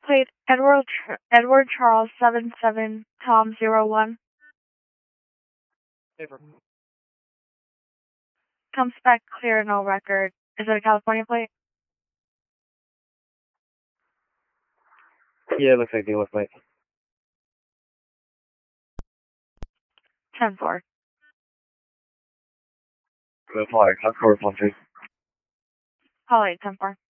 plate Edward Charles 77 Tom 01. Paper. Comes back clear, no record. Is it a California plate? Yeah, it looks like dealer plate. 10-4. Good flag. That's corresponding. Call 8, 10-4.